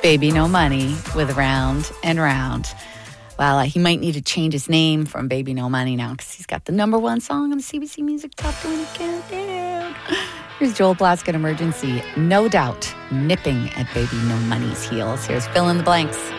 Baby No Money with Round and Round. Well, he might need to change his name from Baby No Money now because he's got the #1 song on the CBC Music Top 20 Countdown. Here's Joel Plaskett, Emergency. No doubt nipping at Baby No Money's heels. Here's Fill in the Blanks.